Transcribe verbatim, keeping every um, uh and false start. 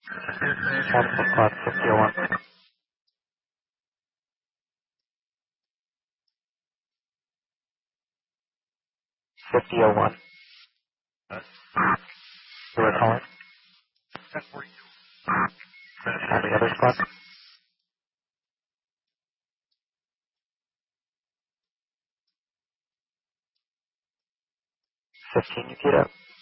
Multiple squad, fifty oh one. fifty oh one. Who are calling? All the other squad? fifteen, you get up.